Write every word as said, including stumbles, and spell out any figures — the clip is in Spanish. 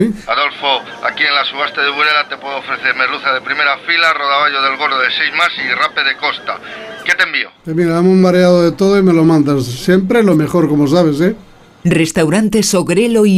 Adolfo, aquí en la subasta de Burela te puedo ofrecer merluza de primera fila, rodaballo del gordo de seis más y rape de costa. ¿Qué te envío? Eh, mira, dame un mareado de todo y me lo mandas. Siempre lo mejor, como sabes, ¿eh? Restaurante Sogrelo y